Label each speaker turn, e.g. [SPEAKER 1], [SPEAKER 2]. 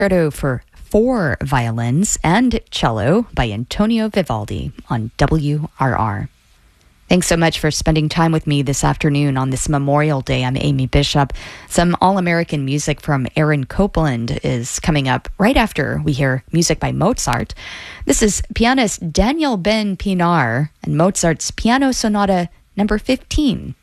[SPEAKER 1] Concerto for 4 violins and cello by Antonio Vivaldi on WRR. Thanks so much for spending time with me this afternoon on this Memorial Day. I'm Amy Bishop. Some all-American music from Aaron Copland is coming up right after we hear music by Mozart. This is pianist Daniel Ben Pinar and Mozart's Piano Sonata number 15.